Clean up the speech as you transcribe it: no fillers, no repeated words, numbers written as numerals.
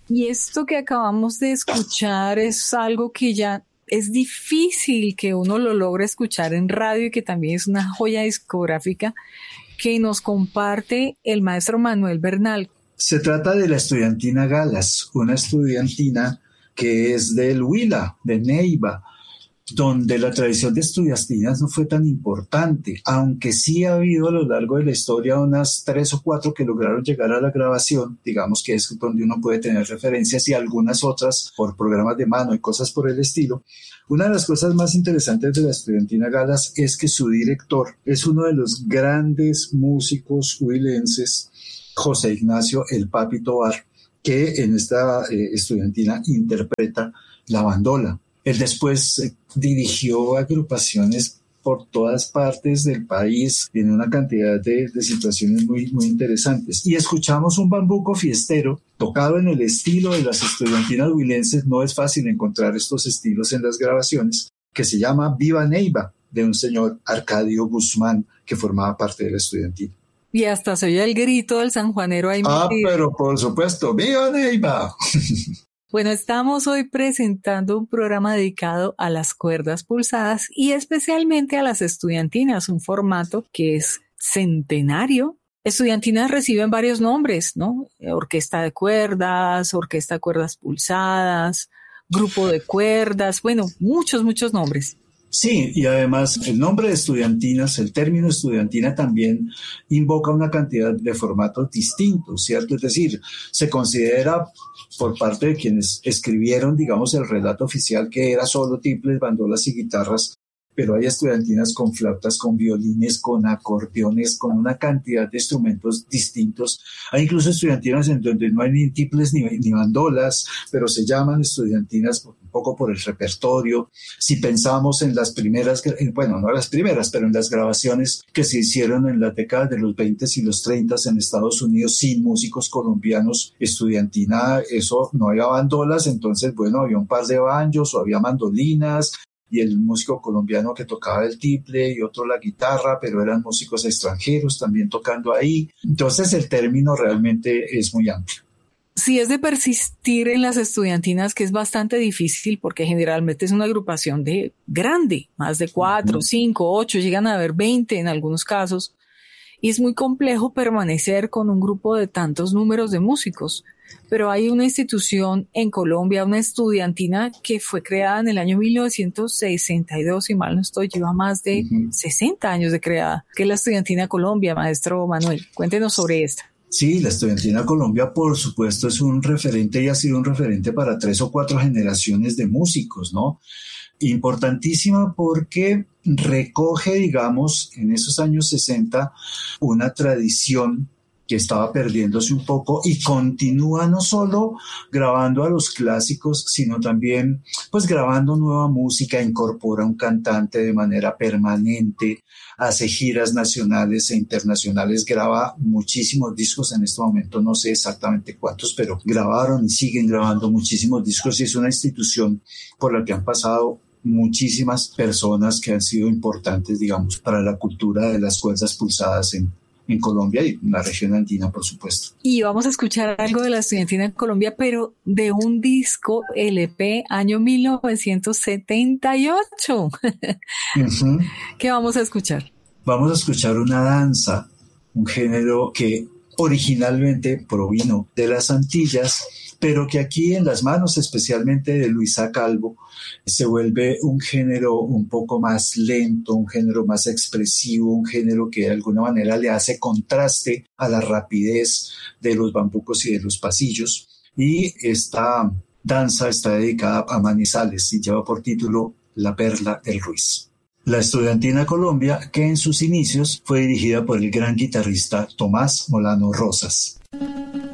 Y esto que acabamos de escuchar es algo que ya es difícil que uno lo logre escuchar en radio y que también es una joya discográfica que nos comparte el maestro Manuel Bernal. Se trata de la Estudiantina Galas, una estudiantina que es del Huila, de Neiva, donde la tradición de estudiantinas no fue tan importante, aunque sí ha habido a lo largo de la historia unas 3 o 4 que lograron llegar a la grabación, digamos que es donde uno puede tener referencias, y algunas otras por programas de mano y cosas por el estilo. Una de las cosas más interesantes de la Estudiantina Galas es que su director es uno de los grandes músicos huilenses, José Ignacio El Papi Tovar, que en esta estudiantina interpreta la bandola. Él después dirigió agrupaciones por todas partes del país en una cantidad de situaciones muy, muy interesantes. Y escuchamos un bambuco fiestero tocado en el estilo de las estudiantinas huilenses. No es fácil encontrar estos estilos en las grabaciones, que se llama Viva Neiva, de un señor Arcadio Guzmán, que formaba parte de la estudiantina. Y hasta se oye el grito del sanjuanero ahí metido. Pero por supuesto, ¡viva Neiva! Bueno, estamos hoy presentando un programa dedicado a las cuerdas pulsadas y especialmente a las estudiantinas, un formato que es centenario. Estudiantinas reciben varios nombres, ¿no? Orquesta de cuerdas pulsadas, grupo de cuerdas, bueno, muchos nombres. Sí, y además el nombre de estudiantinas, el término estudiantina también invoca una cantidad de formatos distintos, ¿cierto? Es decir, se considera por parte de quienes escribieron, digamos, el relato oficial que era solo tiples, bandolas y guitarras, pero hay estudiantinas con flautas, con violines, con acordeones, con una cantidad de instrumentos distintos. Hay incluso estudiantinas en donde no hay ni tiples ni bandolas, pero se llaman estudiantinas un poco por el repertorio. Si pensamos en las primeras, bueno, no las primeras, pero en las grabaciones que se hicieron en la década de los 20 y los 30 en Estados Unidos sin músicos colombianos, estudiantina, eso no había bandolas, entonces, bueno, había un par de banjos o había mandolinas, y el músico colombiano que tocaba el tiple y otro la guitarra, pero eran músicos extranjeros también tocando ahí. Entonces el término realmente es muy amplio. Sí, es de persistir en las estudiantinas, que es bastante difícil porque generalmente es una agrupación de grande, más de 4, 5, 8, llegan a haber 20 en algunos casos, y es muy complejo permanecer con un grupo de tantos números de músicos. Pero hay una institución en Colombia, una estudiantina que fue creada en el año 1962, si mal no estoy, lleva más de 60 años de creada, que es la Estudiantina Colombia, maestro Manuel. Cuéntenos sobre esta. Sí, la Estudiantina Colombia, por supuesto, es un referente y ha sido un referente para 3 o 4 generaciones de músicos, ¿no? Importantísima porque recoge, digamos, en esos años 60, una tradición que estaba perdiéndose un poco y continúa no solo grabando a los clásicos, sino también pues grabando nueva música, incorpora un cantante de manera permanente, hace giras nacionales e internacionales, graba muchísimos discos, en este momento no sé exactamente cuántos, pero grabaron y siguen grabando muchísimos discos y es una institución por la que han pasado muchísimas personas que han sido importantes, digamos, para la cultura de las cuerdas pulsadas en Colombia y en la región andina, por supuesto. Y vamos a escuchar algo de la estudiantina en Colombia, pero de un disco LP año 1978. ¿Qué vamos a escuchar? Vamos a escuchar una danza, un género que originalmente provino de las Antillas, pero que aquí en las manos especialmente de Luisa Calvo se vuelve un género un poco más lento, un género más expresivo, un género que de alguna manera le hace contraste a la rapidez de los bambucos y de los pasillos. Y esta danza está dedicada a Manizales y lleva por título La Perla del Ruiz. La Estudiantina Colombia, que en sus inicios fue dirigida por el gran guitarrista Tomás Molano Rosas.